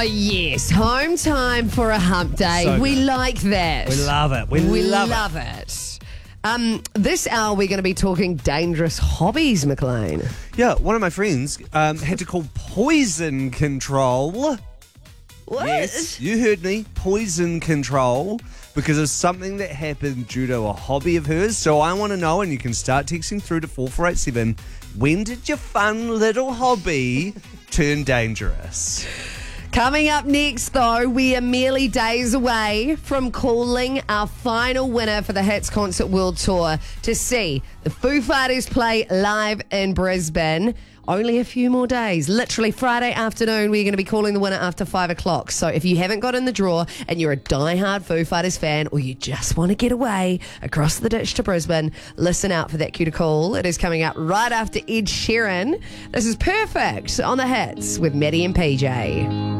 yes. Home time for a hump day. So we good. like that. We love it. We love it. This hour we're going to be talking dangerous hobbies, McLean. Yeah, one of my friends had to call poison control. What? Yes, you heard me. Poison control. Because of something that happened due to a hobby of hers. So I want to know, and you can start texting through to 4487, when did your fun little hobby turn dangerous? Coming up next, though, we are merely days away from calling our final winner for the Hits Concert World Tour to see the Foo Fighters play live in Brisbane. Only a few more days. Literally Friday afternoon, we're going to be calling the winner after 5 o'clock. So if you haven't got in the draw and you're a diehard Foo Fighters fan, or you just want to get away across the ditch to Brisbane, listen out for that cue to call. It is coming up right after Ed Sheeran. This is Perfect on the Hits with Maddie and PJ.